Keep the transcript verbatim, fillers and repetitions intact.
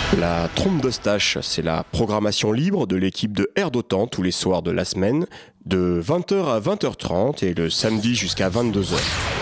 La trompe d'Eustache, c'est la programmation libre de l'équipe de Air d'Otan tous les soirs de la semaine, de vingt heures à vingt heures trente et le samedi jusqu'à vingt-deux heures.